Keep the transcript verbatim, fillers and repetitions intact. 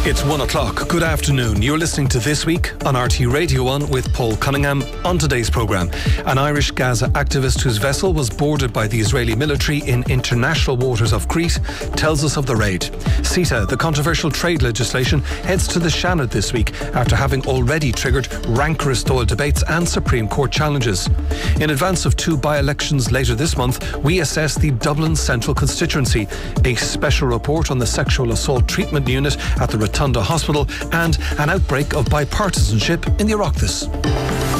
It's one o'clock. Good afternoon. You're listening to This Week on R T Radio one with Paul Cunningham. On today's programme, an Irish Gaza activist whose vessel was boarded by the Israeli military in international waters of Crete tells us of the raid. CETA, the controversial trade legislation, heads to the Shannon this week after having already triggered rancorous Dáil debates and Supreme Court challenges. In advance of two by-elections later this month, we assess the Dublin Central constituency, a special report on the sexual assault treatment unit at the Rotunda Hospital, and an outbreak of bipartisanship in the Oireachtas.